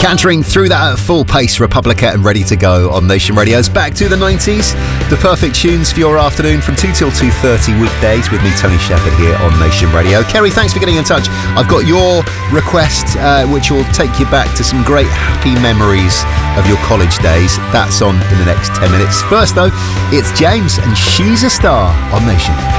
Cantering through that at full pace, Republica and Ready to Go on Nation Radio's Back to the 90s. The perfect tunes for your afternoon from 2 till 2:30 weekdays with me, Tony Shepherd, here on Nation Radio. Kerry, thanks for getting in touch. I've got your request, which will take you back to some great happy memories of your college days. That's on in the next 10 minutes. First, though, it's James and She's a Star on Nation.